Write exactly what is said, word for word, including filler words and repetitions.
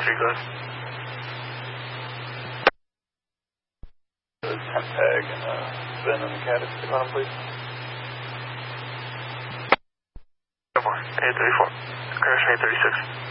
three, go ahead. The temp tag and uh, Ben and the cat at the bottom, please. Come on, eight thirty-four. Crash eight thirty-six.